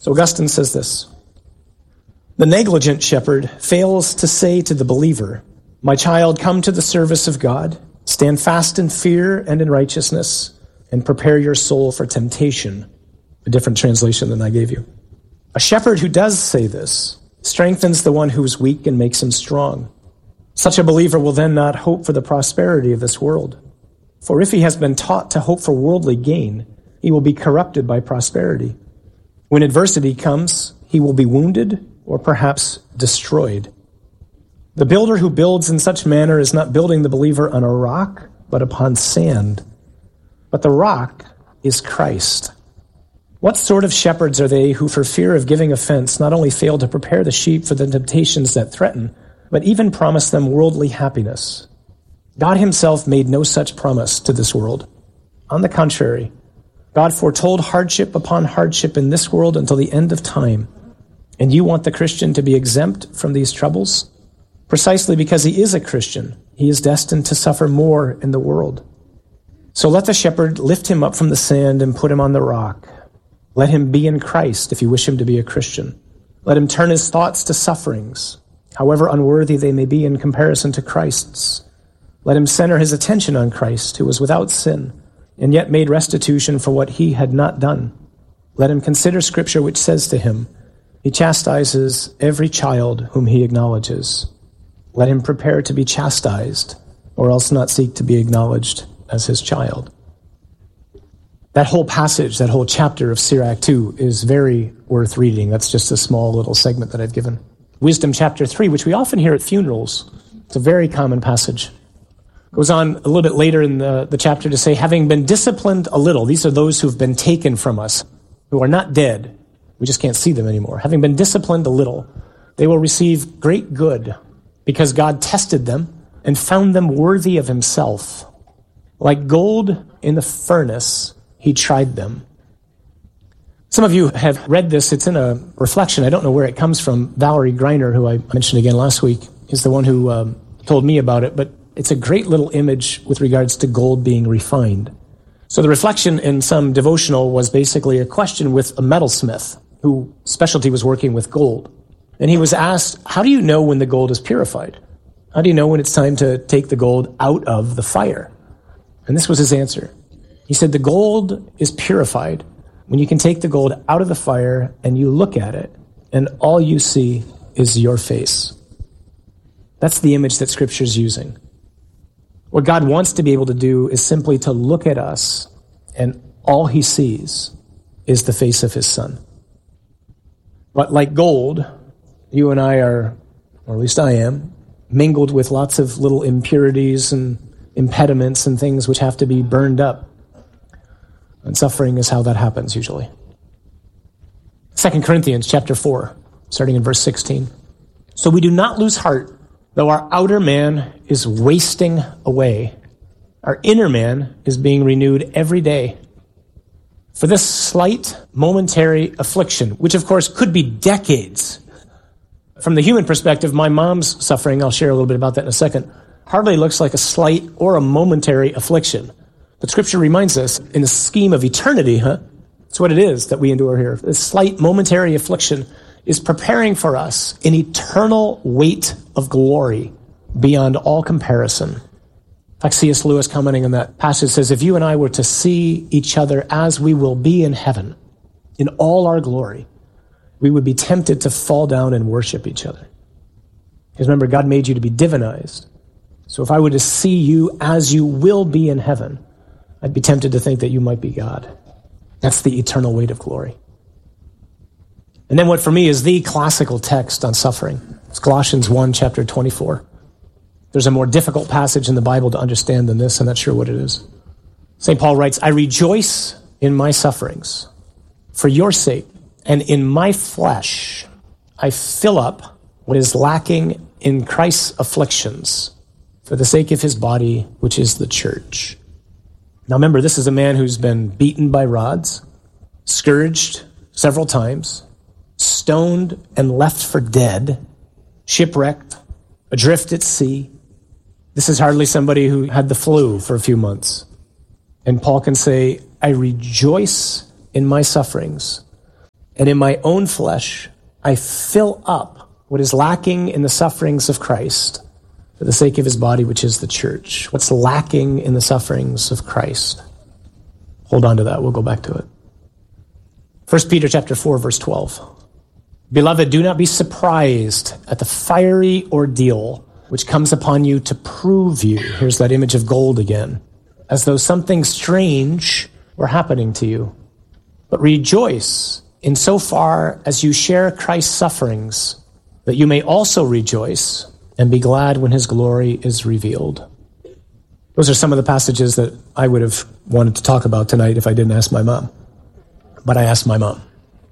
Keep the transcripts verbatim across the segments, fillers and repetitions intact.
So Augustine says this: the negligent shepherd fails to say to the believer, "My child, come to the service of God, stand fast in fear and in righteousness, and prepare your soul for temptation." A different translation than I gave you. A shepherd who does say this strengthens the one who is weak and makes him strong. Such a believer will then not hope for the prosperity of this world. For if he has been taught to hope for worldly gain, he will be corrupted by prosperity. When adversity comes, he will be wounded or perhaps destroyed. The builder who builds in such manner is not building the believer on a rock, but upon sand. But the rock is Christ. What sort of shepherds are they who, for fear of giving offense, not only fail to prepare the sheep for the temptations that threaten, but even promise them worldly happiness? God himself made no such promise to this world. On the contrary, God foretold hardship upon hardship in this world until the end of time. And you want the Christian to be exempt from these troubles? Precisely because he is a Christian, he is destined to suffer more in the world. So let the shepherd lift him up from the sand and put him on the rock. Let him be in Christ if you wish him to be a Christian. Let him turn his thoughts to sufferings, however unworthy they may be in comparison to Christ's. Let him center his attention on Christ, who was without sin, and yet made restitution for what he had not done. Let him consider Scripture, which says to him, "He chastises every child whom he acknowledges." Let him prepare to be chastised, or else not seek to be acknowledged as his child. That whole passage, that whole chapter of Sirach two is very worth reading. That's just a small little segment that I've given. Wisdom chapter three, which we often hear at funerals. It's a very common passage. Goes on a little bit later in the, the chapter to say, having been disciplined a little, these are those who've been taken from us, who are not dead. We just can't see them anymore. Having been disciplined a little, they will receive great good because God tested them and found them worthy of himself. Like gold in the furnace, he tried them. Some of you have read this. It's in a reflection. I don't know where it comes from. Valerie Greiner, who I mentioned again last week, is the one who um, told me about it. But it's a great little image with regards to gold being refined. So the reflection in some devotional was basically a question with a metalsmith whose specialty was working with gold. And he was asked, how do you know when the gold is purified? How do you know when it's time to take the gold out of the fire? And this was his answer. He said, the gold is purified when you can take the gold out of the fire and you look at it, and all you see is your face. That's the image that Scripture's using. What God wants to be able to do is simply to look at us, and all he sees is the face of his Son. But like gold, you and I are, or at least I am, mingled with lots of little impurities and impediments and things which have to be burned up. And suffering is how that happens usually. Second Corinthians chapter four, starting in verse sixteen. So we do not lose heart, though our outer man is wasting away. Our inner man is being renewed every day. For this slight momentary affliction, which of course could be decades. From the human perspective, my mom's suffering, I'll share a little bit about that in a second, hardly looks like a slight or a momentary affliction. But Scripture reminds us, in the scheme of eternity, huh? It's what it is that we endure here. This slight momentary affliction is preparing for us an eternal weight of glory beyond all comparison. In fact, C S Lewis, commenting on that passage, says, if you and I were to see each other as we will be in heaven, in all our glory, we would be tempted to fall down and worship each other. Because remember, God made you to be divinized. So if I were to see you as you will be in heaven, I'd be tempted to think that you might be God. That's the eternal weight of glory. And then what for me is the classical text on suffering. It's Colossians one, chapter twenty-four. There's a more difficult passage in the Bible to understand than this. I'm not sure what it is. Saint Paul writes, I rejoice in my sufferings for your sake, and in my flesh I fill up what is lacking in Christ's afflictions for the sake of his body, which is the church. Now remember, this is a man who's been beaten by rods, scourged several times, stoned and left for dead, shipwrecked, adrift at sea. This is hardly somebody who had the flu for a few months. And Paul can say, I rejoice in my sufferings. and in my own flesh, I fill up what is lacking in the sufferings of Christ for the sake of his body, which is the church. What's lacking in the sufferings of Christ? Hold on to that. We'll go back to it. First Peter chapter four, verse twelve. Beloved, do not be surprised at the fiery ordeal which comes upon you to prove you. Here's that image of gold again. As though something strange were happening to you. But rejoice insofar as you share Christ's sufferings, that you may also rejoice and be glad when his glory is revealed. Those are some of the passages that I would have wanted to talk about tonight if I didn't ask my mom. But I asked my mom.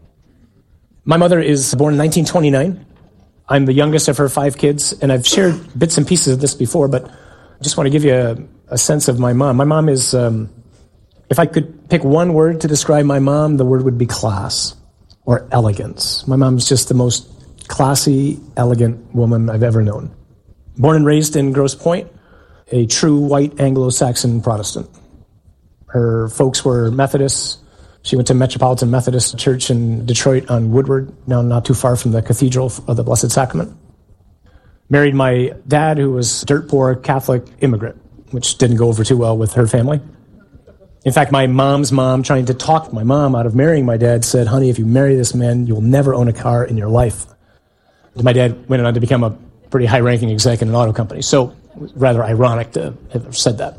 My mother is born in nineteen twenty-nine. I'm the youngest of her five kids, and I've shared bits and pieces of this before, but I just want to give you a, a sense of my mom. My mom is, um, if I could pick one word to describe my mom, the word would be class or elegance. My mom's just the most classy, elegant woman I've ever known. Born and raised in Grosse Pointe, a true white Anglo-Saxon Protestant. Her folks were Methodists. She went to Metropolitan Methodist Church in Detroit on Woodward, now not too far from the Cathedral of the Blessed Sacrament. Married my dad, who was dirt poor Catholic immigrant, which didn't go over too well with her family. In fact, my mom's mom, trying to talk my mom out of marrying my dad, said, honey, if you marry this man, you'll never own a car in your life. My dad went on to become a pretty high-ranking exec in an auto company, so it was rather ironic to have said that.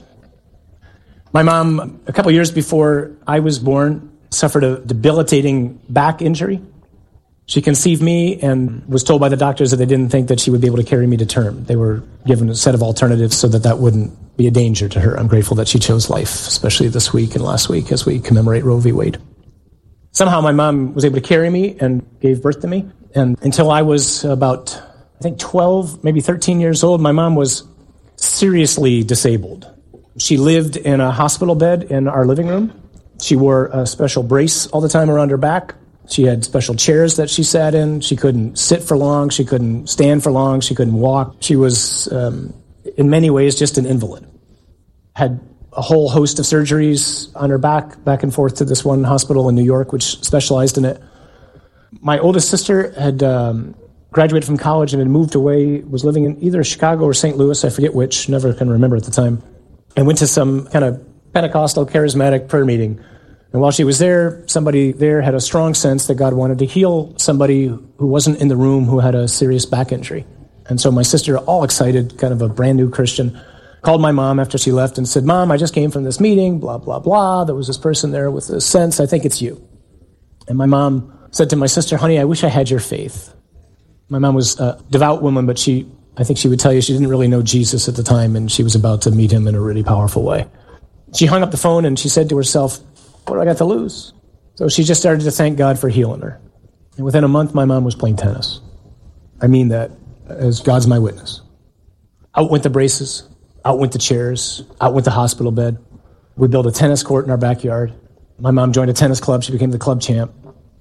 My mom, a couple years before I was born, suffered a debilitating back injury. She conceived me and was told by the doctors that they didn't think that she would be able to carry me to term. They were given a set of alternatives so that that wouldn't be a danger to her. I'm grateful that she chose life, especially this week and last week as we commemorate Roe v. Wade. Somehow my mom was able to carry me and gave birth to me. And until I was about, I think, twelve, maybe thirteen years old, my mom was seriously disabled. She lived in a hospital bed in our living room. She wore a special brace all the time around her back. She had special chairs that she sat in. She couldn't sit for long. She couldn't stand for long. She couldn't walk. She was, um, in many ways, just an invalid. Had a whole host of surgeries on her back, back and forth to this one hospital in New York, which specialized in it. My oldest sister had um, graduated from college and had moved away, was living in either Chicago or Saint Louis, I forget which, never can remember at the time, and went to some kind of Pentecostal charismatic prayer meeting. And while she was there, somebody there had a strong sense that God wanted to heal somebody who wasn't in the room who had a serious back injury. And so my sister, all excited, kind of a brand new Christian, called my mom after she left and said, Mom, I just came from this meeting, blah, blah, blah. There was this person there with a sense, I think it's you. And my mom said to my sister, honey, I wish I had your faith. My mom was a devout woman, but she, I think she would tell you she didn't really know Jesus at the time, and she was about to meet him in a really powerful way. She hung up the phone and she said to herself, what do I got to lose? So she just started to thank God for healing her. And within a month, my mom was playing tennis. I mean that as God's my witness. Out went the braces, out went the chairs, out went the hospital bed. We built a tennis court in our backyard. My mom joined a tennis club. She became the club champ.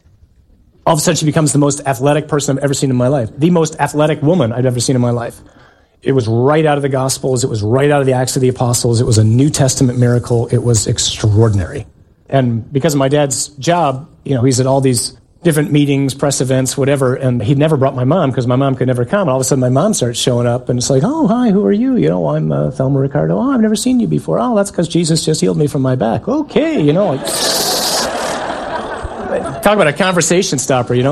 All of a sudden, she becomes the most athletic person I've ever seen in my life. The most athletic woman I've ever seen in my life. It was right out of the Gospels. It was right out of the Acts of the Apostles. It was a New Testament miracle. It was extraordinary. And because of my dad's job, you know, he's at all these different meetings, press events, whatever, and he never brought my mom because my mom could never come. And all of a sudden, my mom starts showing up, and it's like, oh, hi, who are you? You know, I'm uh, Thelma Ricardo. Oh, I've never seen you before. Oh, that's because Jesus just healed me from my back. Okay, you know. Like, talk about a conversation stopper, you know.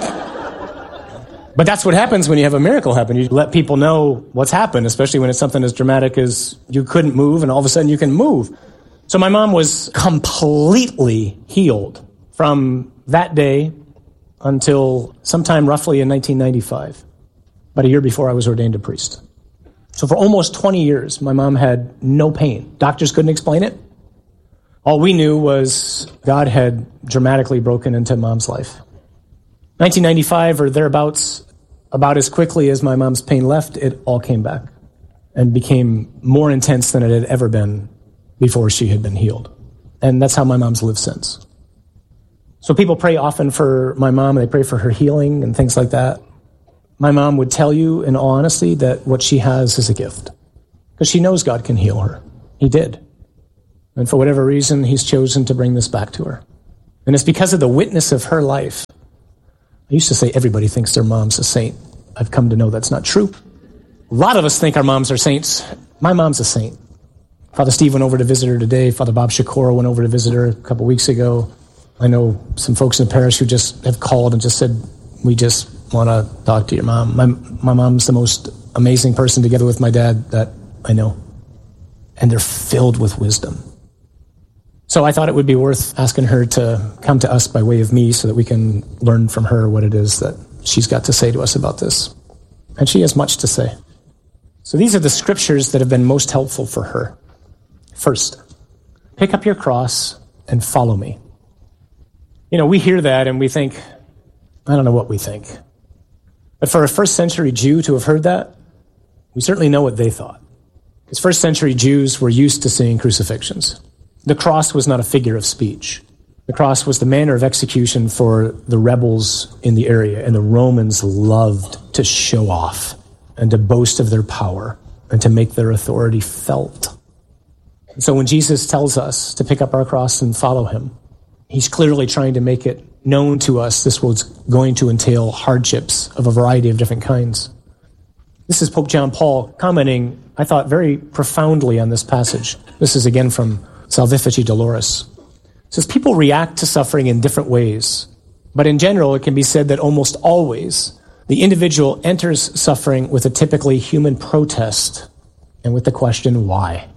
But that's what happens when you have a miracle happen. You let people know what's happened, especially when it's something as dramatic as you couldn't move, and all of a sudden you can move. So my mom was completely healed from that day until sometime roughly in nineteen ninety-five, about a year before I was ordained a priest. So for almost twenty years, my mom had no pain. Doctors couldn't explain it. All we knew was God had dramatically broken into Mom's life. nineteen ninety-five or thereabouts, about as quickly as my mom's pain left, it all came back and became more intense than it had ever been before she had been healed. And that's how my mom's lived since. So people pray often for my mom, and they pray for her healing and things like that. My mom would tell you in all honesty that what she has is a gift because she knows God can heal her. He did. And for whatever reason, he's chosen to bring this back to her. And it's because of the witness of her life I used to say everybody thinks their mom's a saint. I've come to know that's not true. A lot of us think our moms are saints. My mom's a saint. Father Steve went over to visit her today. Father Bob Shakora went over to visit her a couple weeks ago. I know some folks in the parish who just have called and just said, we just want to talk to your mom. My, my mom's the most amazing person together with my dad that I know. And they're filled with wisdom. So I thought it would be worth asking her to come to us by way of me so that we can learn from her what it is that she's got to say to us about this. And she has much to say. So these are the scriptures that have been most helpful for her. First, pick up your cross and follow me. You know, we hear that and we think, I don't know what we think. But for a first century Jew to have heard that, we certainly know what they thought. Because first century Jews were used to seeing crucifixions. The cross was not a figure of speech. The cross was the manner of execution for the rebels in the area, and the Romans loved to show off and to boast of their power and to make their authority felt. And so when Jesus tells us to pick up our cross and follow him, he's clearly trying to make it known to us this was going to entail hardships of a variety of different kinds. This is Pope John Paul commenting, I thought, very profoundly on this passage. This is again from Salvifici Doloris. It says, people react to suffering in different ways, but in general, it can be said that almost always the individual enters suffering with a typically human protest and with the question, why?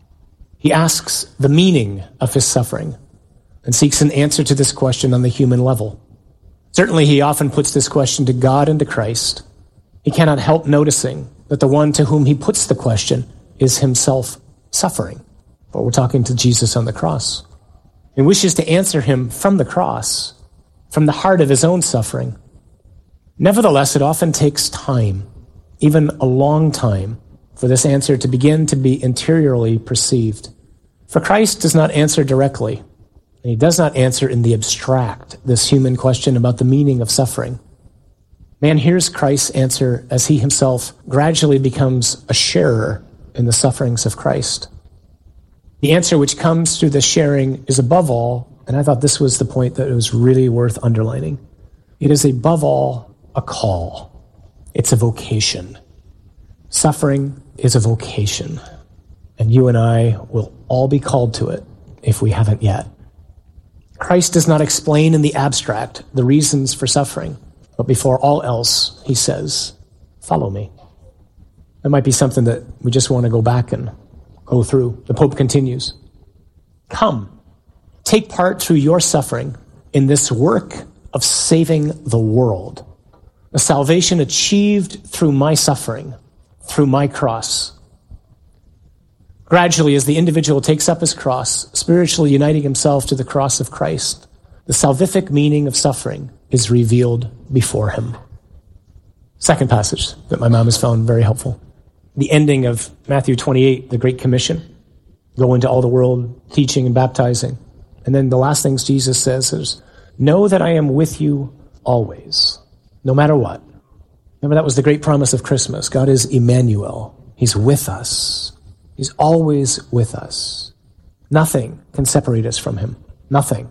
He asks the meaning of his suffering and seeks an answer to this question on the human level. Certainly, he often puts this question to God and to Christ. He cannot help noticing that the one to whom he puts the question is himself suffering. But we're talking to Jesus on the cross, and wishes to answer him from the cross, from the heart of his own suffering. Nevertheless, it often takes time, even a long time, for this answer to begin to be interiorly perceived. For Christ does not answer directly, and he does not answer in the abstract this human question about the meaning of suffering. Man hears Christ's answer as he himself gradually becomes a sharer in the sufferings of Christ. The answer which comes through the sharing is above all, and I thought this was the point that it was really worth underlining. It is above all a call. It's a vocation. Suffering is a vocation, and you and I will all be called to it if we haven't yet. Christ does not explain in the abstract the reasons for suffering, but before all else, he says, follow me. That might be something that we just want to go back and go through. The Pope continues, come, take part through your suffering in this work of saving the world, a salvation achieved through my suffering, through my cross. Gradually, as the individual takes up his cross, spiritually uniting himself to the cross of Christ, the salvific meaning of suffering is revealed before him. Second passage that my mom has found very helpful. The ending of Matthew twenty-eight, the Great Commission. Go into all the world, teaching and baptizing. And then the last things Jesus says is, know that I am with you always, no matter what. Remember, that was the great promise of Christmas. God is Emmanuel. He's with us. He's always with us. Nothing can separate us from him. Nothing.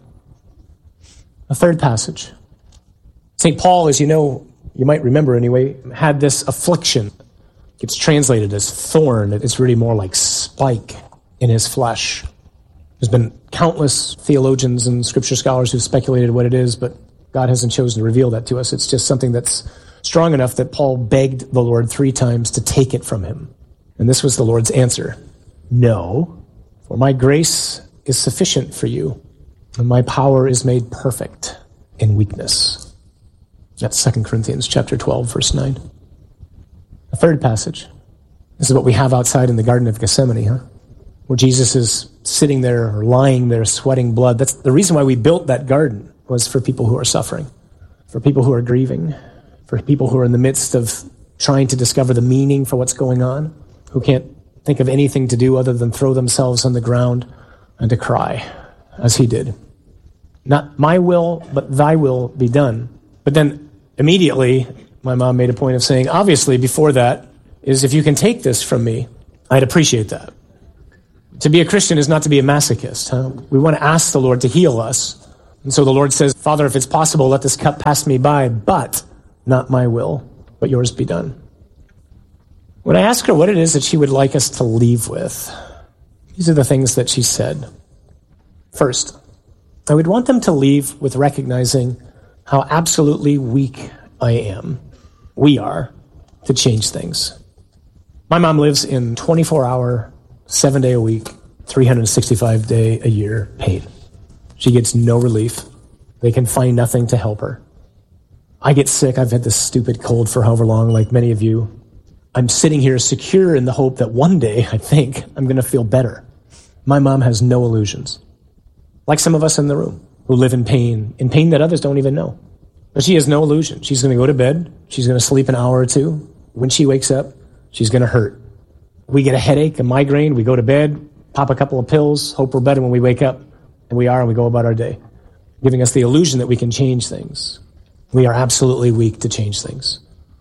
A third passage. Saint Paul, as you know, you might remember anyway, had this affliction. It's translated as thorn. It's really more like spike in his flesh. There's been countless theologians and scripture scholars who've speculated what it is, but God hasn't chosen to reveal that to us. It's just something that's strong enough that Paul begged the Lord three times to take it from him. And this was the Lord's answer. No, for my grace is sufficient for you, and my power is made perfect in weakness. That's Second Corinthians chapter twelve, verse nine. A third passage. This is what we have outside in the Garden of Gethsemane, huh? Where Jesus is sitting there or lying there sweating blood. That's the reason why we built that garden, was for people who are suffering, for people who are grieving, for people who are in the midst of trying to discover the meaning for what's going on, who can't think of anything to do other than throw themselves on the ground and to cry, as he did. Not my will, but thy will be done. But then immediately, my mom made a point of saying, obviously, before that, is if you can take this from me, I'd appreciate that. To be a Christian is not to be a masochist. Huh? We want to ask the Lord to heal us, And so the Lord says, Father, if it's possible, let this cup pass me by, but not my will, but yours be done. When I ask her what it is that she would like us to leave with, these are the things that she said. First, I would want them to leave with recognizing how absolutely weak I am, we are, to change things. My mom lives in twenty-four hour, seven day a week, three hundred sixty-five day a year pain. She gets no relief. They can find nothing to help her. I get sick. I've had this stupid cold for however long, like many of you. I'm sitting here secure in the hope that one day, I think, I'm going to feel better. My mom has no illusions. Like some of us in the room who live in pain, in pain that others don't even know. But she has no illusion. She's going to go to bed. She's going to sleep an hour or two. When she wakes up, she's going to hurt. We get a headache, a migraine. We go to bed, pop a couple of pills, hope we're better when we wake up. And we are, and we go about our day, giving us the illusion that we can change things. We are absolutely weak to change things.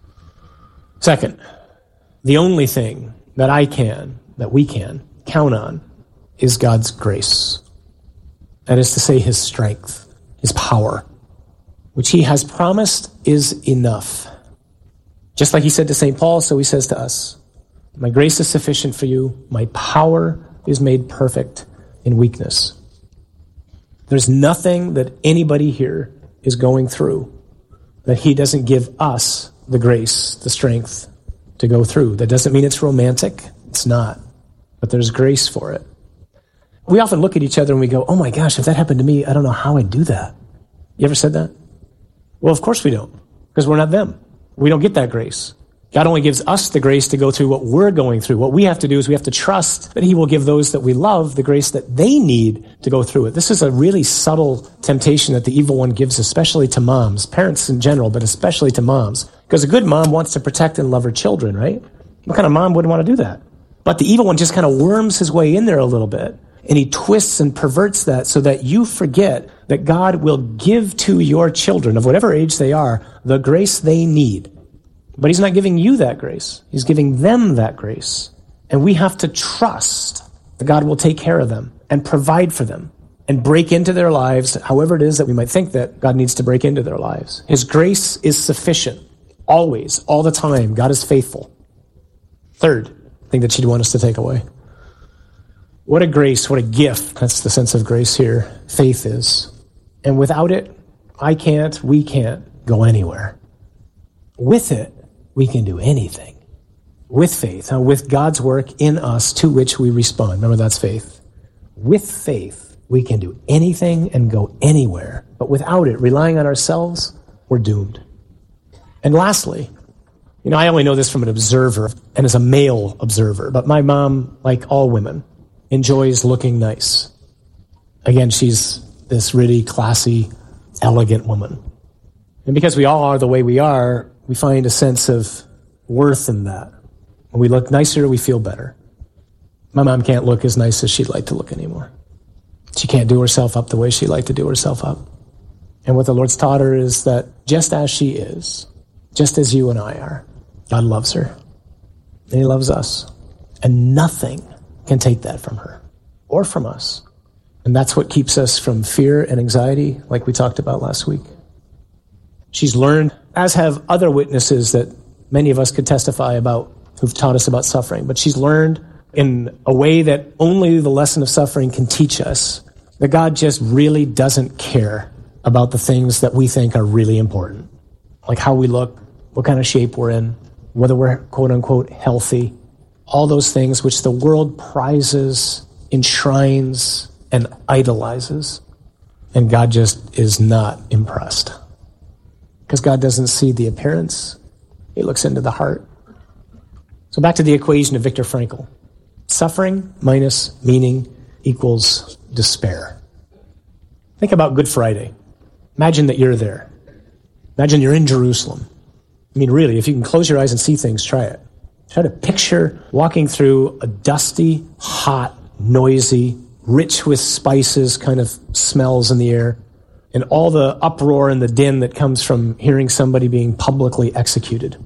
Second, the only thing that I can, that we can, count on is God's grace. That is to say, his strength, his power, which he has promised is enough. Just like he said to Saint Paul, so he says to us, my grace is sufficient for you. My power is made perfect in weakness. There's nothing that anybody here is going through that he doesn't give us the grace, the strength to go through. That doesn't mean it's romantic. It's not. But there's grace for it. We often look at each other and we go, oh my gosh, if that happened to me, I don't know how I'd do that. You ever said that? Well, of course we don't, because we're not them. We don't get that grace. God only gives us the grace to go through what we're going through. What we have to do is we have to trust that he will give those that we love the grace that they need to go through it. This is a really subtle temptation that the evil one gives, especially to moms, parents in general, but especially to moms. Because a good mom wants to protect and love her children, right? What kind of mom wouldn't want to do that? But the evil one just kind of worms his way in there a little bit. And he twists and perverts that so that you forget that God will give to your children, of whatever age they are, the grace they need. But he's not giving you that grace. He's giving them that grace. And we have to trust that God will take care of them and provide for them and break into their lives, however it is that we might think that God needs to break into their lives. His grace is sufficient, always, all the time. God is faithful. Third thing that she'd want us to take away. What a grace, what a gift. That's the sense of grace here. Faith is. And without it, I can't, we can't go anywhere. With it, we can do anything. With faith, uh, with God's work in us to which we respond. Remember, that's faith. With faith, we can do anything and go anywhere. But without it, relying on ourselves, we're doomed. And lastly, you know, I only know this from an observer and as a male observer, but my mom, like all women, enjoys looking nice. Again, she's this really classy, elegant woman. And because we all are the way we are, we find a sense of worth in that. When we look nicer, we feel better. My mom can't look as nice as she'd like to look anymore. She can't do herself up the way she'd like to do herself up. And what the Lord's taught her is that just as she is, just as you and I are, God loves her. And he loves us. And nothing can take that from her or from us. And that's what keeps us from fear and anxiety, like we talked about last week. She's learned, as have other witnesses that many of us could testify about who've taught us about suffering, but she's learned in a way that only the lesson of suffering can teach us that God just really doesn't care about the things that we think are really important, like how we look, what kind of shape we're in, whether we're quote-unquote healthy, all those things which the world prizes, enshrines, and idolizes. And God just is not impressed. Because God doesn't see the appearance. He looks into the heart. So back to the equation of Viktor Frankl. Suffering minus meaning equals despair. Think about Good Friday. Imagine that you're there. Imagine you're in Jerusalem. I mean, really, if you can close your eyes and see things, try it. Try to picture walking through a dusty, hot, noisy, rich with spices kind of smells in the air, and all the uproar and the din that comes from hearing somebody being publicly executed.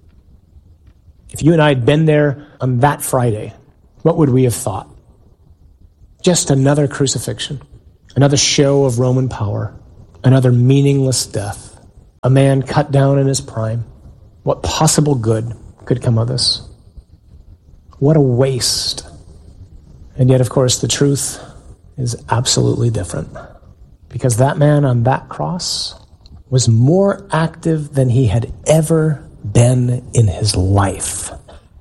If you and I had been there on that Friday, what would we have thought? Just another crucifixion, another show of Roman power, another meaningless death, a man cut down in his prime. What possible good could come of this? What a waste. And yet, of course, the truth is absolutely different. Because that man on that cross was more active than he had ever been in his life.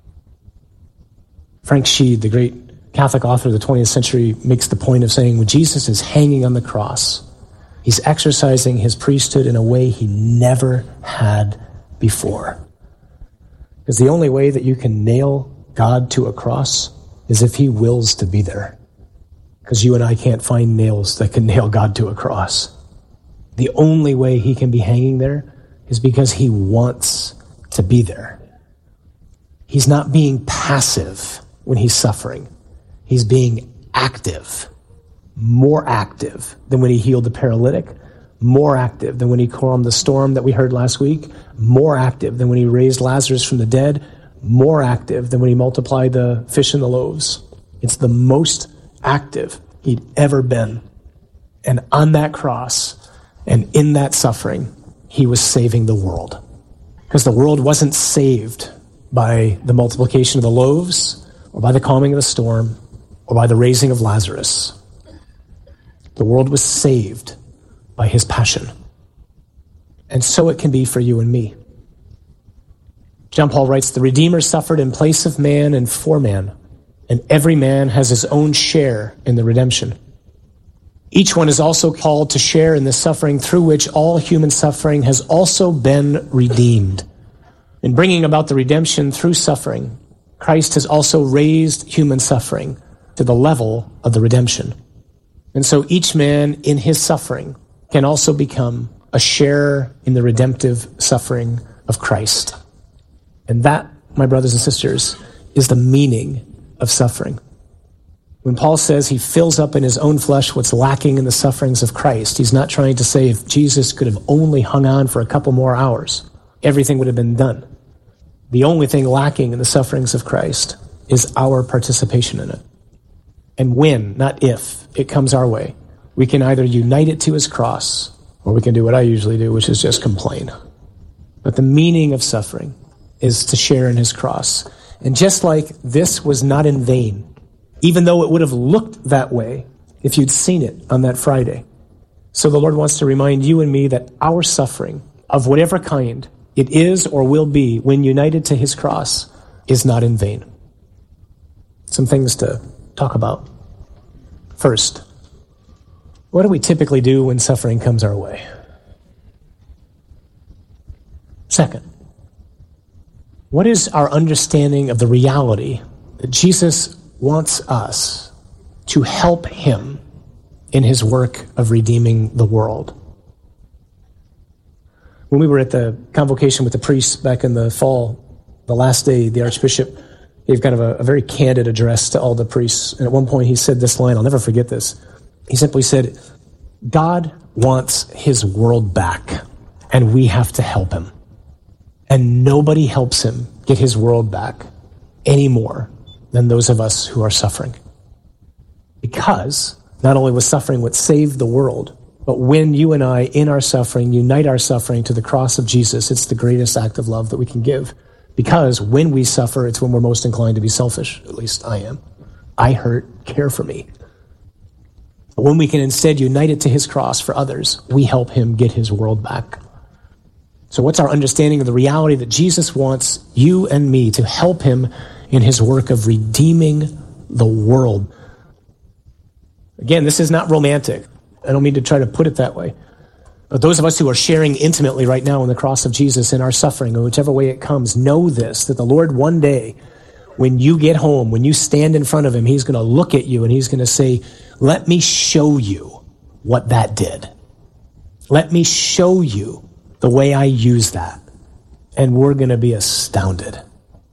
Frank Sheed, the great Catholic author of the twentieth century, makes the point of saying when Jesus is hanging on the cross, he's exercising his priesthood in a way he never had before. Because the only way that you can nail God to a cross is if he wills to be there. Because you and I can't find nails that can nail God to a cross. The only way he can be hanging there is because he wants to be there. He's not being passive when he's suffering. He's being active, more active than when he healed the paralytic, more active than when he calmed the storm that we heard last week, more active than when he raised Lazarus from the dead, more active than when he multiplied the fish and the loaves. It's the most active he'd ever been. And on that cross and in that suffering, he was saving the world. Because the world wasn't saved by the multiplication of the loaves or by the calming of the storm or by the raising of Lazarus. The world was saved by his passion. And so it can be for you and me. John Paul writes, the Redeemer suffered in place of man and for man, and every man has his own share in the redemption. Each one is also called to share in the suffering through which all human suffering has also been redeemed. In bringing about the redemption through suffering, Christ has also raised human suffering to the level of the redemption. And so each man in his suffering can also become a sharer in the redemptive suffering of Christ. And that, my brothers and sisters, is the meaning of suffering. When Paul says he fills up in his own flesh what's lacking in the sufferings of Christ, he's not trying to say if Jesus could have only hung on for a couple more hours, everything would have been done. The only thing lacking in the sufferings of Christ is our participation in it. And when, not if, it comes our way, we can either unite it to his cross, or we can do what I usually do, which is just complain. But the meaning of suffering is to share in his cross. And just like this was not in vain, even though it would have looked that way if you'd seen it on that Friday. So the Lord wants to remind you and me that our suffering, of whatever kind it is or will be when united to his cross, is not in vain. Some things to talk about. First, what do we typically do when suffering comes our way? Second, what is our understanding of the reality that Jesus wants us to help him in his work of redeeming the world? When we were at the convocation with the priests back in the fall, the last day, the Archbishop gave kind of a, a very candid address to all the priests. And at one point he said this line, I'll never forget this. He simply said, God wants his world back, and we have to help him. And nobody helps him get his world back any more than those of us who are suffering. Because not only was suffering what saved the world, but when you and I, in our suffering, unite our suffering to the cross of Jesus, it's the greatest act of love that we can give. Because when we suffer, it's when we're most inclined to be selfish. At least I am. I hurt, care for me. But when we can instead unite it to his cross for others, we help him get his world back. So what's our understanding of the reality that Jesus wants you and me to help him in his work of redeeming the world? Again, this is not romantic. I don't mean to try to put it that way. But those of us who are sharing intimately right now in the cross of Jesus in our suffering, or whichever way it comes, know this, that the Lord one day, when you get home, when you stand in front of him, he's going to look at you and he's going to say, let me show you what that did. Let me show you the way I use that. And we're going to be astounded.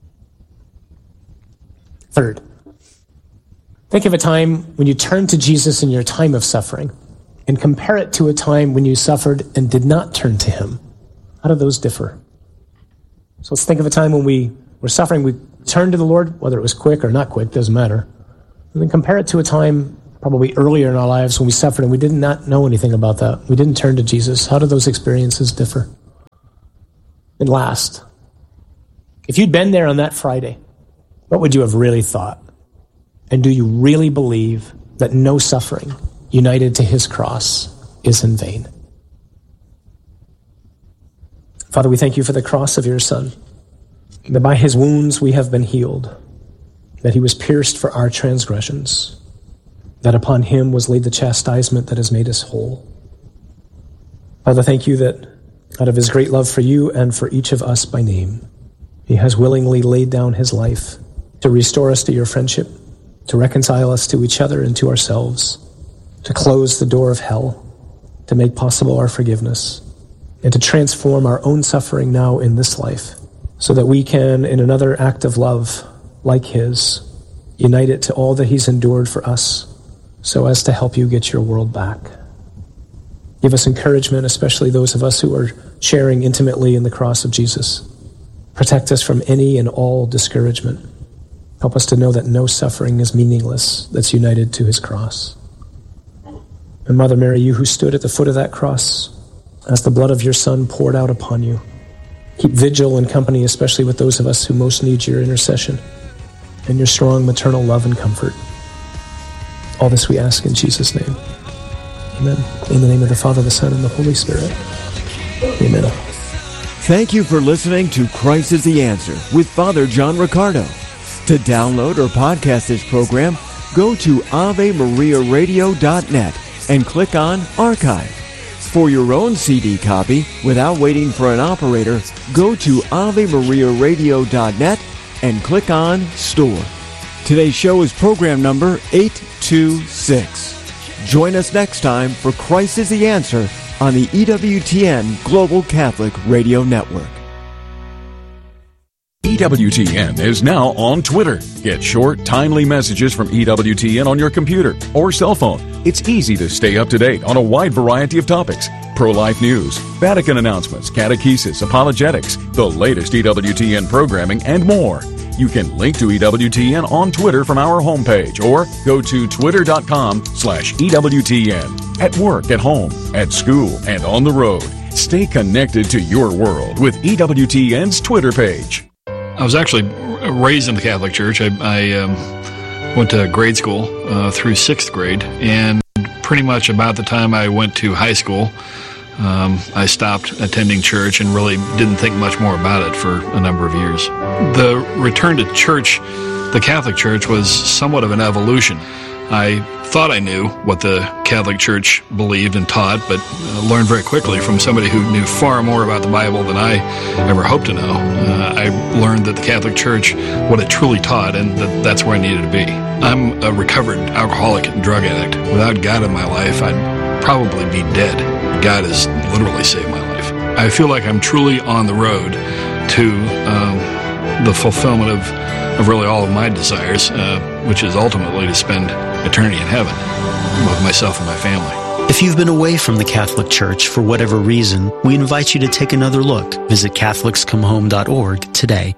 Third, think of a time when you turned to Jesus in your time of suffering and compare it to a time when you suffered and did not turn to him. How do those differ? So let's think of a time when we were suffering, we turned to the Lord, whether it was quick or not quick, doesn't matter. And then compare it to a time probably earlier in our lives when we suffered and we did not know anything about that. We didn't turn to Jesus. How do those experiences differ? And last, if you'd been there on that Friday, what would you have really thought? And do you really believe that no suffering united to his cross is in vain? Father, we thank you for the cross of your Son, that by his wounds we have been healed, that he was pierced for our transgressions, that upon him was laid the chastisement that has made us whole. Father, thank you that out of his great love for you and for each of us by name, he has willingly laid down his life to restore us to your friendship, to reconcile us to each other and to ourselves, to close the door of hell, to make possible our forgiveness, and to transform our own suffering now in this life, so that we can, in another act of love like his, unite it to all that he's endured for us, so as to help you get your world back. Give us encouragement, especially those of us who are sharing intimately in the cross of Jesus. Protect us from any and all discouragement. Help us to know that no suffering is meaningless that's united to his cross. And Mother Mary, you who stood at the foot of that cross, as the blood of your Son poured out upon you, keep vigil and company, especially with those of us who most need your intercession and your strong maternal love and comfort. All this we ask in Jesus' name. Amen. In the name of the Father, the Son, and the Holy Spirit. Amen. Thank you for listening to Christ is the Answer with Father John Riccardo. To download or podcast this program, go to ave maria radio dot net and click on Archive. For your own C D copy, without waiting for an operator, go to ave maria radio dot net and click on Store. Today's show is program number eight two six. Join us next time for Christ is the Answer on the E W T N Global Catholic Radio Network. E W T N is now on Twitter. Get short, timely messages from E W T N on your computer or cell phone. It's easy to stay up to date on a wide variety of topics. Pro-life news, Vatican announcements, catechesis, apologetics, the latest E W T N programming, and more. You can link to E W T N on Twitter from our homepage or go to twitter.com slash EWTN. At work, at home, at school, and on the road. Stay connected to your world with E W T N's Twitter page. I was actually raised in the Catholic Church. I, I um, went to grade school uh, through sixth grade, and pretty much about the time I went to high school, um, I stopped attending church and really didn't think much more about it for a number of years. The return to church, the Catholic Church, was somewhat of an evolution. I thought I knew what the Catholic Church believed and taught, but uh, learned very quickly from somebody who knew far more about the Bible than I ever hoped to know. Uh, I learned that the Catholic Church, what it truly taught, and that that's where I needed to be. I'm a recovered alcoholic and drug addict. Without God in my life, I'd probably be dead. God has literally saved my life. I feel like I'm truly on the road to um, the fulfillment of, of really all of my desires, uh, which is ultimately to spend eternity in heaven with myself and my family. If you've been away from the Catholic Church for whatever reason, we invite you to take another look. Visit Catholics Come Home dot org today.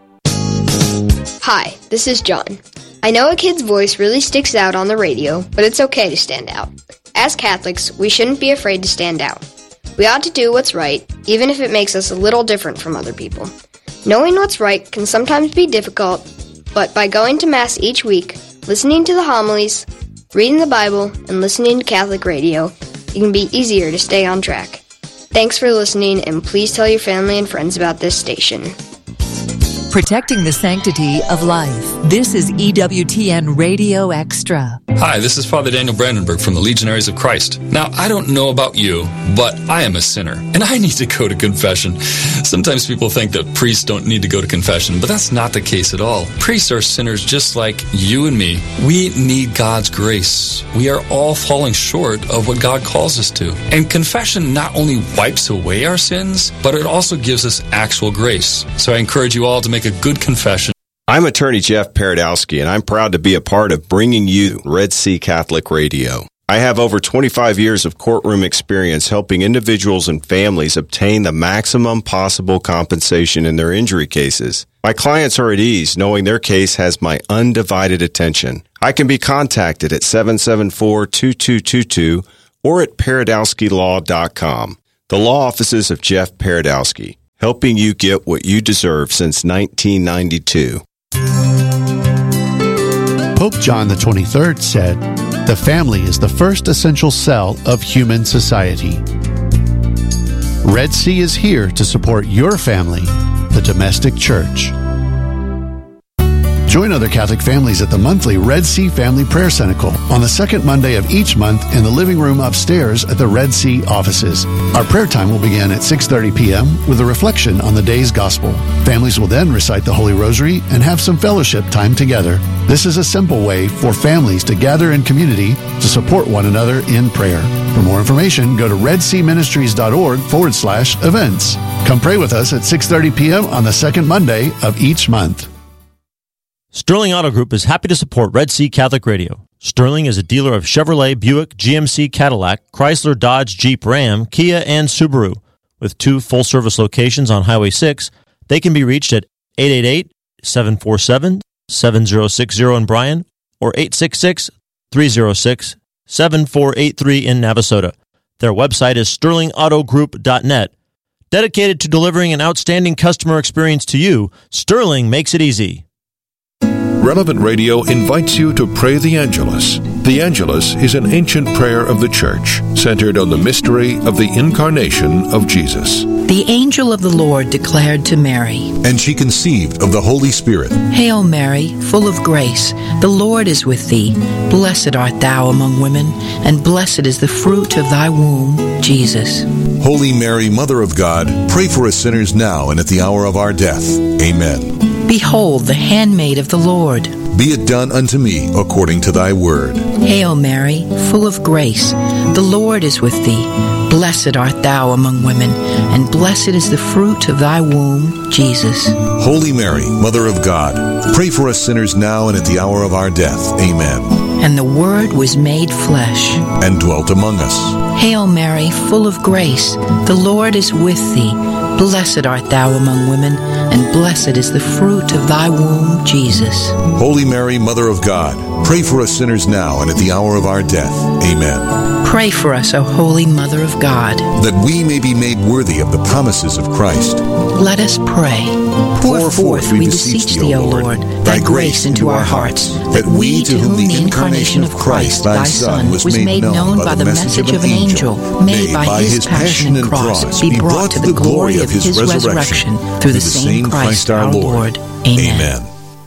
Hi, this is John. I know a kid's voice really sticks out on the radio, but it's okay to stand out. As Catholics, we shouldn't be afraid to stand out. We ought to do what's right, even if it makes us a little different from other people. Knowing what's right can sometimes be difficult, but by going to Mass each week, listening to the homilies, reading the Bible, and listening to Catholic radio, it can be easier to stay on track. Thanks for listening, and please tell your family and friends about this station. Protecting the sanctity of life. This is E W T N Radio Extra. Hi, this is Father Daniel Brandenburg from the Legionaries of Christ. Now, I don't know about you, but I am a sinner, and I need to go to confession. Sometimes people think that priests don't need to go to confession, but that's not the case at all. Priests are sinners just like you and me. We need God's grace. We are all falling short of what God calls us to. And confession not only wipes away our sins, but it also gives us actual grace. So I encourage you all to make a good confession. I'm attorney Jeff Paradowski, and I'm proud to be a part of bringing you Red Sea Catholic Radio. I have over twenty-five years of courtroom experience helping individuals and families obtain the maximum possible compensation in their injury cases. My clients are at ease knowing their case has my undivided attention. I can be contacted at seven seven four, two two two two or at paradowski law dot com. The law offices of Jeff Paradowski, helping you get what you deserve since nineteen ninety-two. Pope John the twenty-third said, "The family is the first essential cell of human society." Red Sea is here to support your family, the domestic church. Join other Catholic families at the monthly Red Sea Family Prayer Cenacle on the second Monday of each month in the living room upstairs at the Red Sea offices. Our prayer time will begin at six thirty p.m. with a reflection on the day's gospel. Families will then recite the Holy Rosary and have some fellowship time together. This is a simple way for families to gather in community to support one another in prayer. For more information, go to redseaministries.org forward slash events. Come pray with us at six thirty p.m. on the second Monday of each month. Sterling Auto Group is happy to support Red Sea Catholic Radio. Sterling is a dealer of Chevrolet, Buick, G M C, Cadillac, Chrysler, Dodge, Jeep, Ram, Kia, and Subaru. With two full-service locations on Highway six, they can be reached at eight eight eight, seven four seven, seven zero six zero in Bryan or eight six six, three zero six, seven four eight three in Navasota. Their website is sterling auto group dot net. Dedicated to delivering an outstanding customer experience to you, Sterling makes it easy. Relevant Radio invites you to pray the Angelus. The Angelus is an ancient prayer of the Church, centered on the mystery of the incarnation of Jesus. The angel of the Lord declared to Mary, and she conceived of the Holy Spirit. Hail Mary, full of grace, the Lord is with thee. Blessed art thou among women, and blessed is the fruit of thy womb, Jesus. Holy Mary, Mother of God, pray for us sinners now and at the hour of our death. Amen. Behold, the handmaid of the Lord. Be it done unto me according to thy word. Hail Mary, full of grace, the Lord is with thee. Blessed art thou among women, and blessed is the fruit of thy womb, Jesus. Holy Mary, Mother of God, pray for us sinners now and at the hour of our death. Amen. And the Word was made flesh, and dwelt among us. Hail Mary, full of grace, the Lord is with thee. Blessed art thou among women, and blessed is the fruit of thy womb, Jesus. Holy Mary, Mother of God, pray for us sinners now and at the hour of our death. Amen. Pray for us, O Holy Mother of God, that we may be made worthy of the promises of Christ. Let us pray. Pour forth, we beseech thee, O Lord, thy grace into our hearts, that we, to whom the incarnation of Christ, thy Son, was made known by the message of an angel, may by his passion and cross be brought to the glory of his resurrection, through the same Christ our Lord. Amen.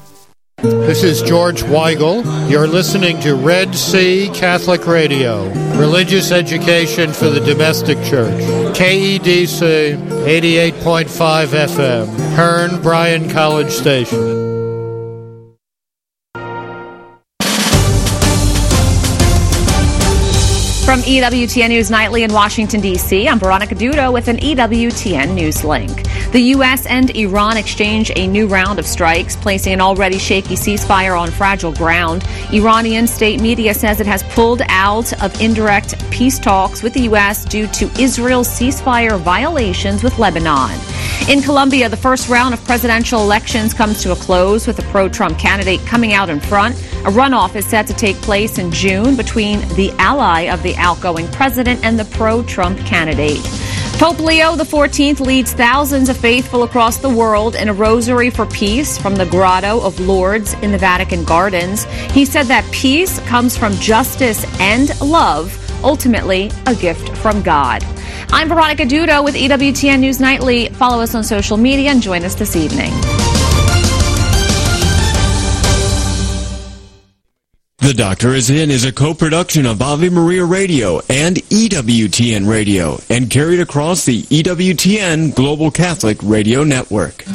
This is George Weigel. You're listening to Red Sea Catholic Radio, religious education for the domestic church. K E D C eighty-eight point five F M, Hearn Bryan College Station. From E W T N News Nightly in Washington, D C, I'm Veronica Dudo with an E W T N News link. The U S and Iran exchange a new round of strikes, placing an already shaky ceasefire on fragile ground. Iranian state media says it has pulled out of indirect peace talks with the U S due to Israel's ceasefire violations with Lebanon. In Colombia, the first round of presidential elections comes to a close with a pro-Trump candidate coming out in front. A runoff is set to take place in June between the ally of the outgoing president and the pro-Trump candidate. Pope Leo the fourteenth leads thousands of faithful across the world in a rosary for peace from the Grotto of Lourdes in the Vatican Gardens. He said that peace comes from justice and love, ultimately a gift from God. I'm Veronica Dudo with E W T N News Nightly. Follow us on social media and join us this evening. The Doctor Is In is a co-production of Ave Maria Radio and E W T N Radio and carried across the E W T N Global Catholic Radio Network.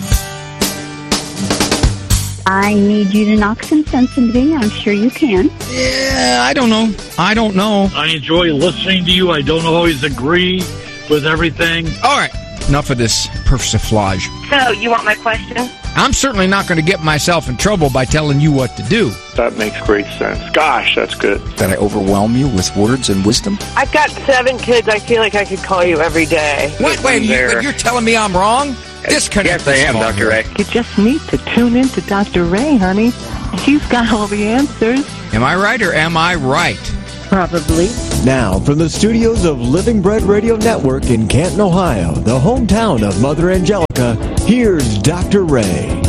I need you to knock some sense into me. I'm sure you can. Yeah, I don't know. I don't know. I enjoy listening to you. I don't always agree with everything. All right. Enough of this persiflage. So, you want my question? I'm certainly not going to get myself in trouble by telling you what to do. That makes great sense. Gosh, that's good. Did I overwhelm you with words and wisdom? I've got seven kids. I feel like I could call you every day. Wait, wait, you, you're telling me I'm wrong? Disconnect. Yes, I am, Doctor Ray. You just need to tune in to Doctor Ray, honey. He's got all the answers. Am I right or am I right? Probably. Now, from the studios of Living Bread Radio Network in Canton, Ohio, the hometown of Mother Angelica, here's Doctor Ray.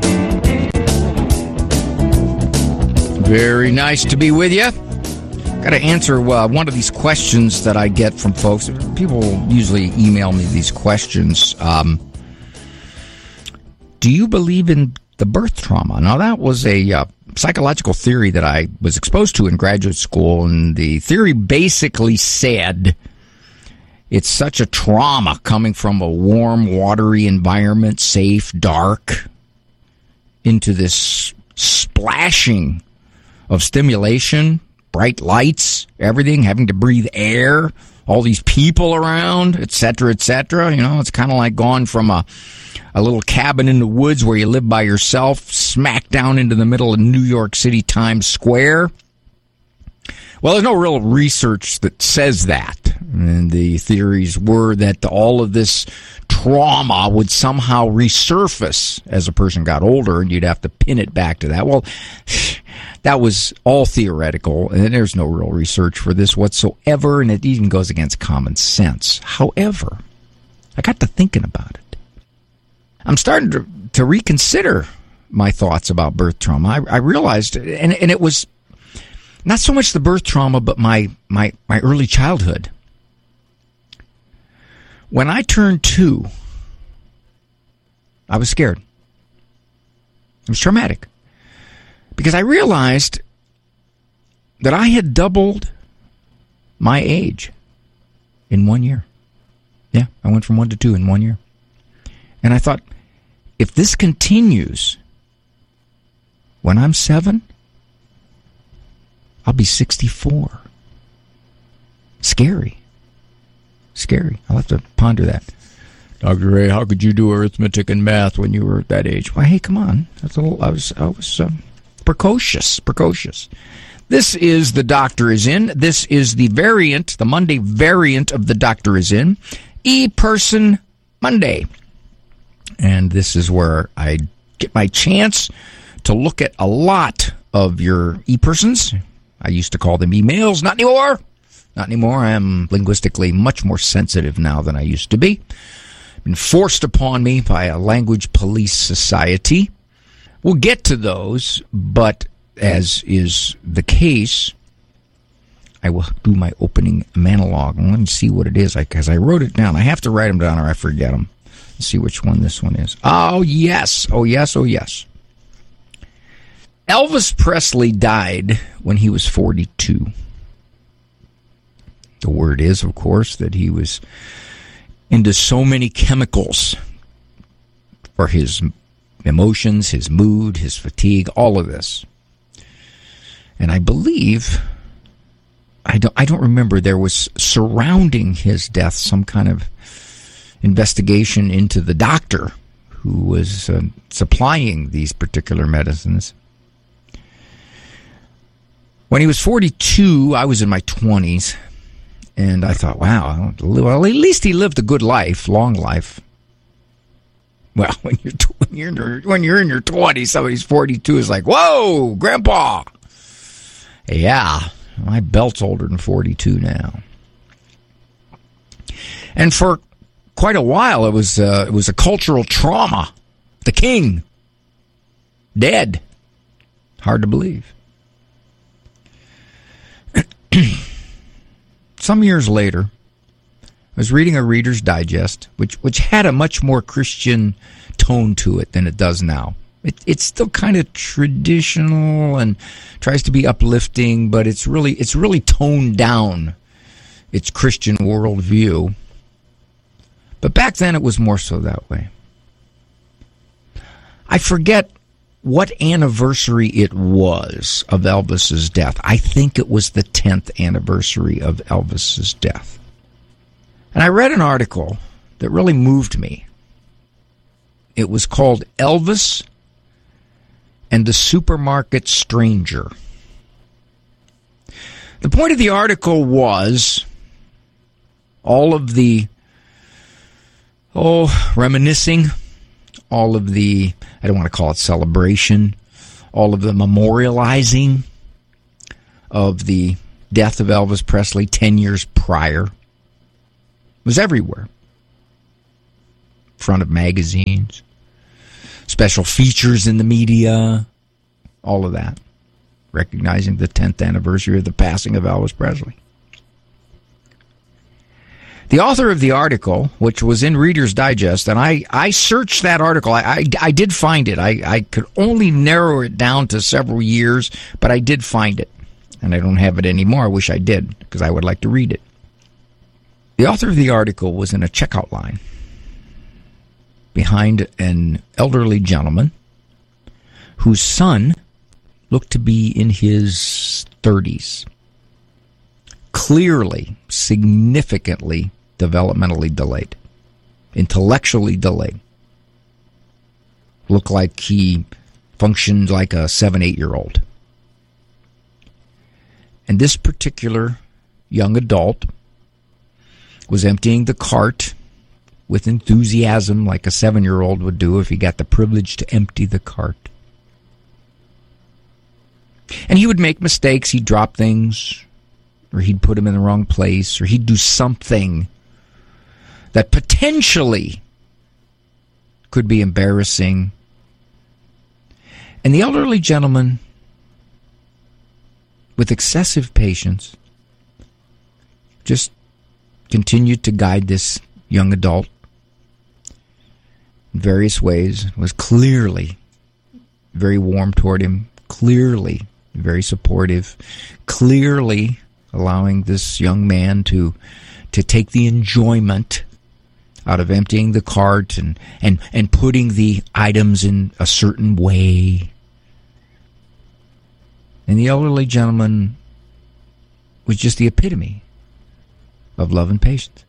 Very nice to be with you. Got to answer uh, one of these questions that I get from folks. People usually email me these questions. Um, do you believe in the birth trauma? Now, that was a uh, psychological theory that I was exposed to in graduate school, and the theory basically said it's such a trauma coming from a warm, watery environment, safe, dark, into this splashing of stimulation, bright lights, everything, having to breathe air, all these people around, et cetera, et cetera. You know, it's kind of like going from a a little cabin in the woods where you live by yourself, smack down into the middle of New York City Times Square. Well, there's no real research that says that. And the theories were that all of this trauma would somehow resurface as a person got older, and you'd have to pin it back to that. Well, that was all theoretical, and there's no real research for this whatsoever, and it even goes against common sense. However, I got to thinking about it. I'm starting to, to reconsider my thoughts about birth trauma. I, I realized, and, and it was not so much the birth trauma, but my, my, my early childhood. When I turned two, I was scared. It was traumatic. Because I realized that I had doubled my age in one year. Yeah, I went from one to two in one year. And I thought, if this continues, when I'm seven, I'll be sixty-four. Scary. Scary. I'll have to ponder that. Doctor Ray, how could you do arithmetic and math when you were at that age? Well, hey, come on. That's a little, I was, I was um, precocious, precocious. This is The Doctor Is In. This is the variant, the Monday variant of The Doctor Is In. E-Person Monday. And this is where I get my chance to look at a lot of your e-persons. I used to call them emails. Not anymore. Not anymore. I am linguistically much more sensitive now than I used to be. Been forced upon me by a language police society. We'll get to those, but as is the case, I will do my opening monologue. And let me see what it is, because I, I wrote it down. I have to write them down or I forget them. Let's see which one this one is. Oh, yes. Oh, yes. Oh, yes. Elvis Presley died when he was forty-two. The word is, of course, that he was into so many chemicals for his emotions, his mood, his fatigue, all of this. And I believe, I don't, I don't remember, there was surrounding his death some kind of investigation into the doctor who was uh, supplying these particular medicines. When he was forty-two, I was in my twenties, and I thought, wow, well, at least he lived a good life, long life. Well, when you're when you're in your, when you're in your twenties, somebody's forty-two is like, whoa, Grandpa. Yeah, my belt's older than forty-two now. And for quite a while, it was uh, it was a cultural trauma. The king dead. Hard to believe. Some years later, I was reading a Reader's Digest, which which had a much more Christian tone to it than it does now. It, it's still kind of traditional and tries to be uplifting, but it's really it's really toned down its Christian worldview. But back then, it was more so that way. I forget what anniversary it was of Elvis's death. I think it was the tenth anniversary of Elvis's death. And I read an article that really moved me. It was called Elvis and the Supermarket Stranger. The point of the article was all of the, oh, reminiscing, all of the, I don't want to call it celebration, all of the memorializing of the death of Elvis Presley ten years prior. It was everywhere. Front of magazines, special features in the media, all of that, recognizing the tenth anniversary of the passing of Elvis Presley. The author of the article, which was in Reader's Digest, and I, I searched that article. I, I, I did find it. I, I could only narrow it down to several years, but I did find it. And I don't have it anymore. I wish I did, because I would like to read it. The author of the article was in a checkout line behind an elderly gentleman whose son looked to be in his thirties. Clearly, significantly developmentally delayed, intellectually delayed. Looked like he functioned like a seven, eight-year-old. And this particular young adult was emptying the cart with enthusiasm like a seven-year-old would do if he got the privilege to empty the cart. And he would make mistakes. He'd drop things, or he'd put them in the wrong place, or he'd do something that potentially could be embarrassing. And the elderly gentleman, with excessive patience, just continued to guide this young adult in various ways, was clearly very warm toward him, clearly very supportive, clearly allowing this young man to to take the enjoyment out of emptying the cart and, and, and putting the items in a certain way. And the elderly gentleman was just the epitome of love and patience.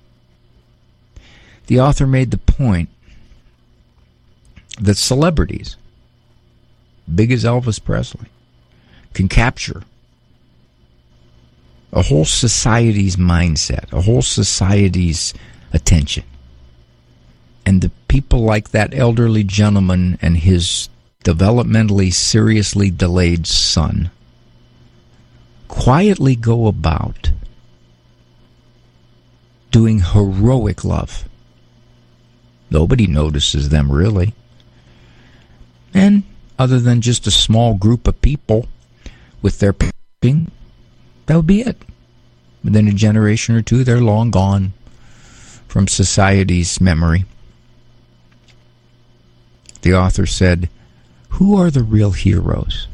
The author made the point that celebrities, big as Elvis Presley, can capture a whole society's mindset, a whole society's attention. And the people like that elderly gentleman and his developmentally seriously delayed son quietly go about doing heroic love. Nobody notices them, really. And other than just a small group of people with their ping, that would be it. Within a generation or two, they're long gone from society's memory. The author said, who are the real heroes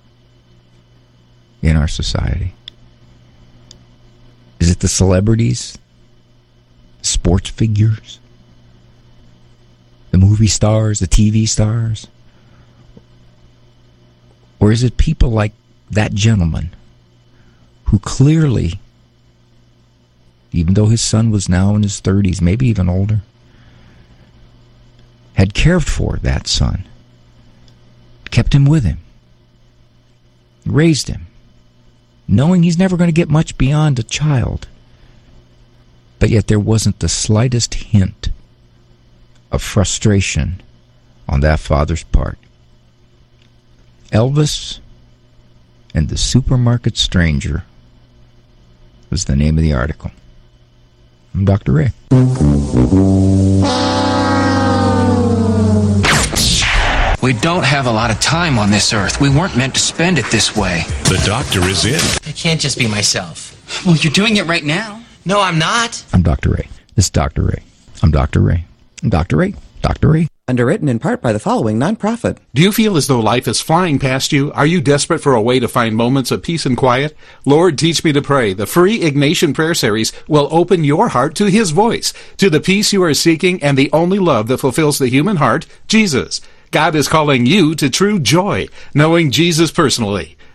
in our society? Is it the celebrities, sports figures, the movie stars, the T V stars? Or is it people like that gentleman who clearly, even though his son was now in his thirties, maybe even older, had cared for that son, kept him with him, raised him, knowing he's never going to get much beyond a child, but yet there wasn't the slightest hint of frustration on that father's part. Elvis and the Supermarket Stranger was the name of the article. I'm Doctor Ray. We don't have a lot of time on this earth. We weren't meant to spend it this way. The doctor is in. I can't just be myself. Well, you're doing it right now. No, I'm not. I'm Doctor Ray. This is Doctor Ray. I'm Doctor Ray. I'm Doctor Ray. Doctor Ray. Underwritten in part by the following nonprofit. Do you feel as though life is flying past you? Are you desperate for a way to find moments of peace and quiet? Lord, Teach Me to Pray, the free Ignatian Prayer Series, will open your heart to His voice, to the peace you are seeking and the only love that fulfills the human heart, Jesus. God is calling you to true joy, knowing Jesus personally.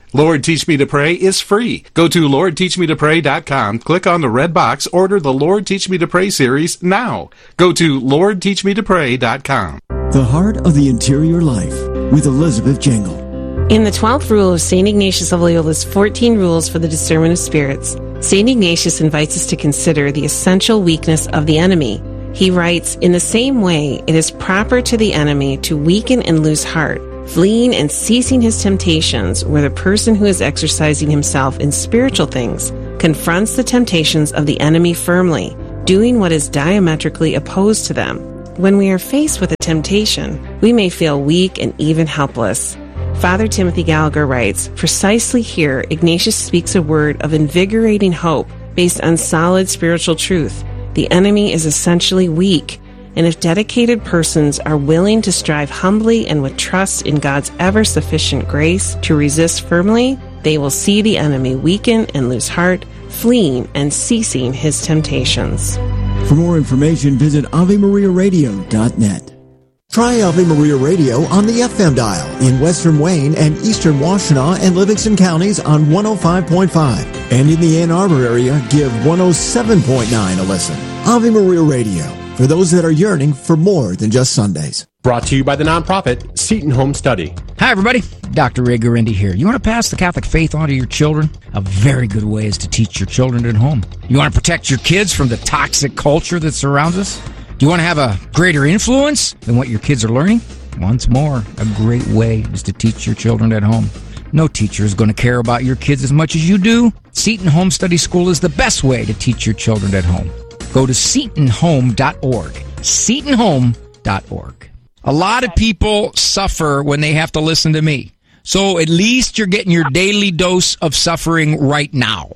Lord Teach Me to Pray is free. Go to lord teach me to pray dot com, click on the red box, order the Lord Teach Me to Pray series now. Go to lord teach me to pray dot com. The Heart of the Interior Life with Elizabeth Jangle. In the twelfth rule of Saint Ignatius of Loyola's fourteen Rules for the Discernment of Spirits, Saint Ignatius invites us to consider the essential weakness of the enemy. He writes, "In the same way, it is proper to the enemy to weaken and lose heart, fleeing and ceasing his temptations, where the person who is exercising himself in spiritual things confronts the temptations of the enemy firmly, doing what is diametrically opposed to them. When we are faced with a temptation, we may feel weak and even helpless." Father Timothy Gallagher writes, "Precisely here, Ignatius speaks a word of invigorating hope based on solid spiritual truth. The enemy is essentially weak, and if dedicated persons are willing to strive humbly and with trust in God's ever-sufficient grace to resist firmly, they will see the enemy weaken and lose heart, fleeing and ceasing his temptations." For more information, visit ave maria radio dot net. Try Ave Maria Radio on the F M dial in Western Wayne and Eastern Washtenaw and Livingston counties on one oh five point five. And in the Ann Arbor area, give one oh seven point nine a listen. Ave Maria Radio, for those that are yearning for more than just Sundays. Brought to you by the nonprofit Seton Home Study. Hi, everybody. Doctor Ray Guarendi here. You want to pass the Catholic faith on to your children? A very good way is to teach your children at home. You want to protect your kids from the toxic culture that surrounds us? Do you want to have a greater influence than what your kids are learning? Once more, a great way is to teach your children at home. No teacher is going to care about your kids as much as you do. Seton Home Study School is the best way to teach your children at home. Go to seton home dot org. seton home dot org. A lot of people suffer when they have to listen to me. So at least you're getting your daily dose of suffering right now.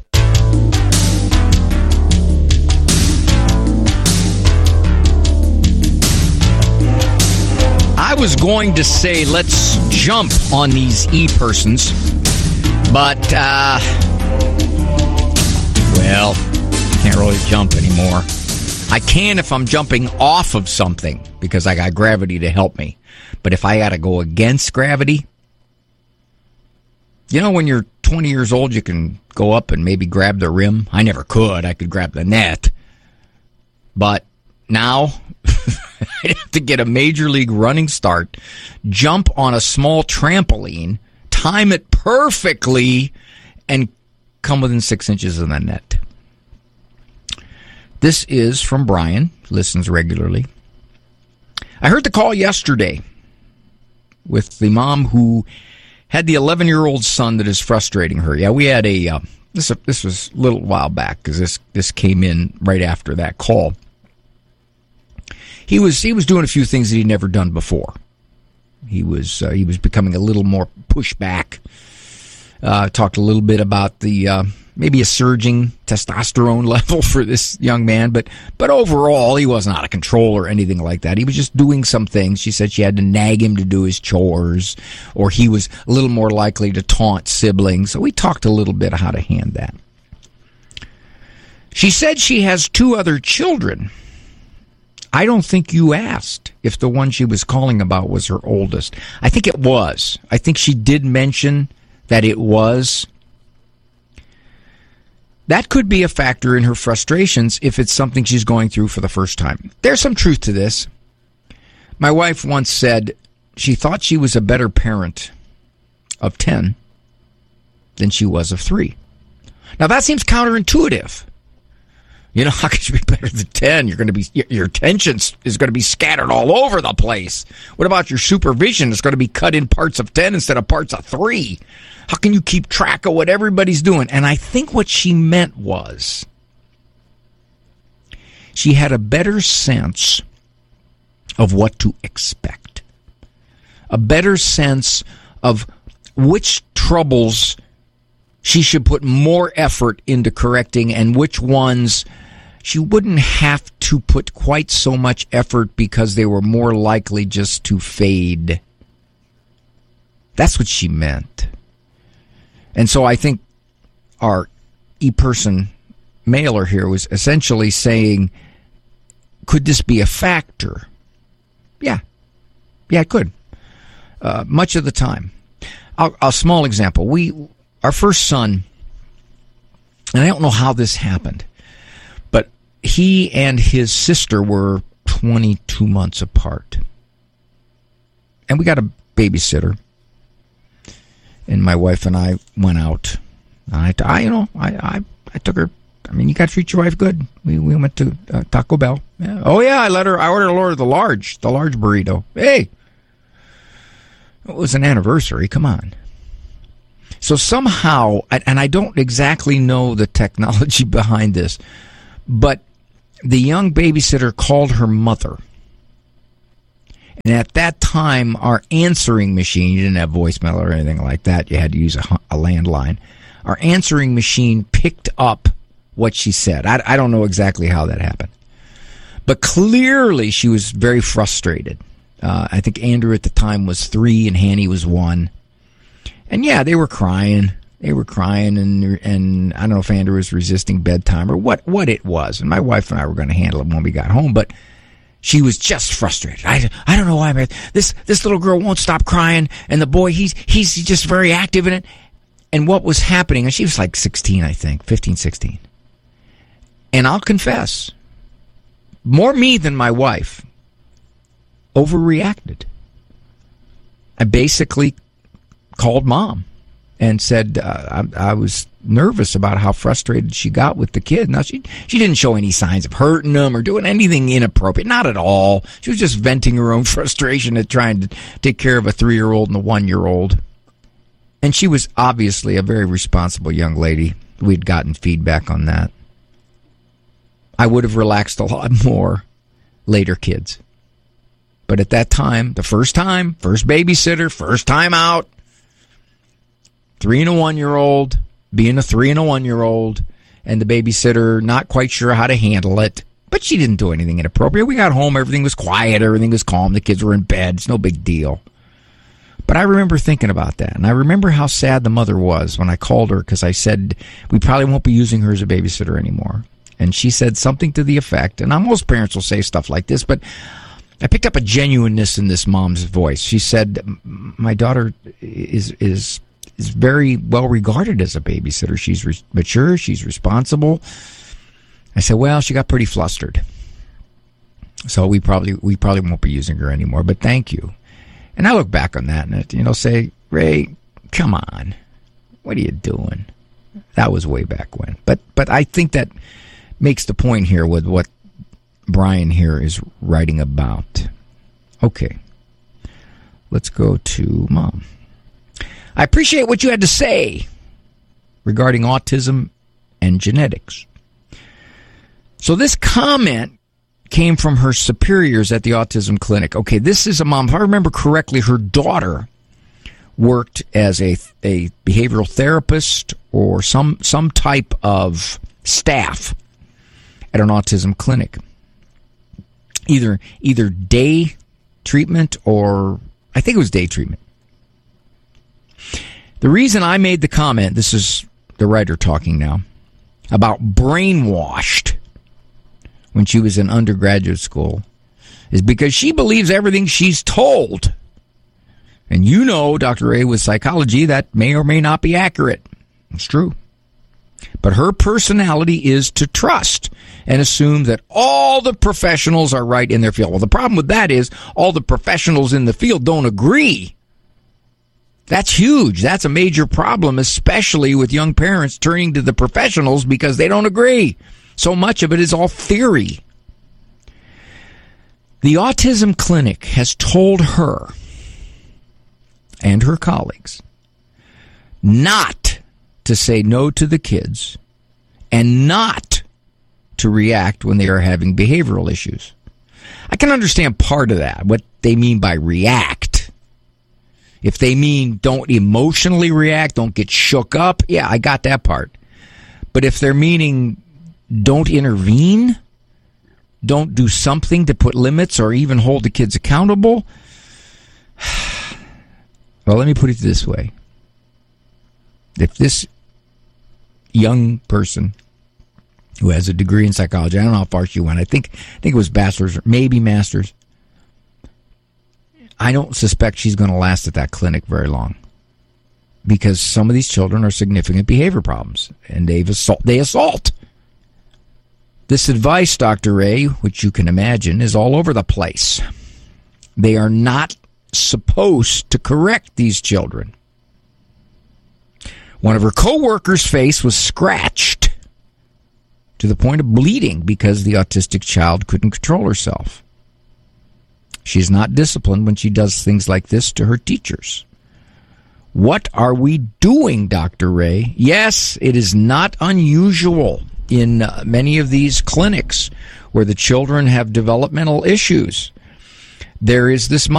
I was going to say let's jump on these e-persons, but, uh, well, can't really jump anymore. I can if I'm jumping off of something because I got gravity to help me. But if I got to go against gravity, you know, when you're twenty years old, you can go up and maybe grab the rim. I never could. I could grab the net. But now I'd have to get a major league running start, jump on a small trampoline, time it perfectly, and come within six inches of the net. This is from Brian, listens regularly. I heard the call yesterday with the mom who had the eleven-year-old son that is frustrating her. Yeah, we had a, uh, this this was a little while back because this, this came in right after that call. He was he was doing a few things that he'd never done before. He was uh, he was becoming a little more pushback. Uh, talked a little bit about the uh, maybe a surging testosterone level for this young man, but but overall he wasn't out of control or anything like that. He was just doing some things. She said she had to nag him to do his chores, or he was a little more likely to taunt siblings. So we talked a little bit how to hand that. She said she has two other children. I don't think you asked if the one she was calling about was her oldest. I think it was. I think she did mention that it was. That could be a factor in her frustrations if it's something she's going through for the first time. There's some truth to this. My wife once said she thought she was a better parent of ten than she was of three. Now that seems counterintuitive. You know, how could you be better than ten? You're going to be, your attention is going to be scattered all over the place. What about your supervision? It's going to be cut in parts of ten instead of parts of three. How can you keep track of what everybody's doing? And I think what she meant was she had a better sense of what to expect. A better sense of which troubles she should put more effort into correcting and which ones she wouldn't have to put quite so much effort because they were more likely just to fade. That's what she meant. And so I think our e-person mailer here was essentially saying, could this be a factor? Yeah. Yeah, it could. Uh, much of the time. A, a small example. We our first son, and I don't know how this happened, but he and his sister were twenty-two months apart. And we got a babysitter. And my wife and I went out. I, I you know, I, I, I took her. I mean, you got to treat your wife good. We we went to uh, Taco Bell. Yeah. Oh yeah, I let her. I ordered her the large, the large burrito. Hey, it was an anniversary. Come on. So somehow, and I don't exactly know the technology behind this, but the young babysitter called her mother. And at that time, our answering machine, you didn't have voicemail or anything like that. You had to use a, a landline. Our answering machine picked up what she said. I, I don't know exactly how that happened. But clearly, she was very frustrated. Uh, I think Andrew at the time was three and Hanny was one. And yeah, they were crying. They were crying, and and I don't know if Andrew was resisting bedtime or what, what it was. And my wife and I were going to handle it when we got home, but she was just frustrated. I, I don't know why, but this this little girl won't stop crying, and the boy, he's he's just very active in it. And what was happening, and she was like sixteen, I think, fifteen, sixteen. And I'll confess, more me than my wife, overreacted. I basically called mom and said uh, I, I was nervous about how frustrated she got with the kid. Now, she she didn't show any signs of hurting him or doing anything inappropriate. Not at all. She was just venting her own frustration at trying to take care of a three-year-old and a one-year-old. And she was obviously a very responsible young lady. We'd gotten feedback on that. I would have relaxed a lot more later, kids. But at that time, the first time, first babysitter, first time out, three and a one-year-old, being a three and a one-year-old, and the babysitter not quite sure how to handle it. But she didn't do anything inappropriate. We got home, everything was quiet, everything was calm, the kids were in bed, it's no big deal. But I remember thinking about that, and I remember how sad the mother was when I called her, because I said, we probably won't be using her as a babysitter anymore. And she said something to the effect, and most parents will say stuff like this, but I picked up a genuineness in this mom's voice. She said, my daughter is is is very well regarded as a babysitter. She's re- mature, she's responsible. I said, well, she got pretty flustered. So we probably we probably won't be using her anymore, but thank you. And I look back on that and, you know, say, Ray, come on. What are you doing? That was way back when. But but I think that makes the point here with what Brian here is writing about. Okay. Let's go to Mom. I appreciate what you had to say regarding autism and genetics. So this comment came from her superiors at the autism clinic. Okay, this is a mom. If I remember correctly, her daughter worked as a a behavioral therapist or some some type of staff at an autism clinic. Either either day treatment or I think it was day treatment. The reason I made the comment, this is the writer talking now, about brainwashed when she was in undergraduate school, is because she believes everything she's told. And you know, Doctor Ray, with psychology, that may or may not be accurate. It's true. But her personality is to trust and assume that all the professionals are right in their field. Well, the problem with that is all the professionals in the field don't agree. That's huge. That's a major problem, especially with young parents turning to the professionals because they don't agree. So much of it is all theory. The autism clinic has told her and her colleagues not to say no to the kids and not to react when they are having behavioral issues. I can understand part of that, what they mean by react. If they mean don't emotionally react, don't get shook up, yeah, I got that part. But if they're meaning don't intervene, don't do something to put limits or even hold the kids accountable, well, let me put it this way. If this young person who has a degree in psychology, I don't know how far she went, I think I think it was bachelor's or maybe master's, I don't suspect she's going to last at that clinic very long. because some of these children are significant behavior problems, and they assault. They assault. This advice, Doctor Ray, which you can imagine, is all over the place. They are not supposed to correct these children. One of her co-workers' face was scratched to the point of bleeding because the autistic child couldn't control herself. She's not disciplined when she does things like this to her teachers. What are we doing, Doctor Ray? Yes, it is not unusual in uh, many of these clinics where the children have developmental issues. There is this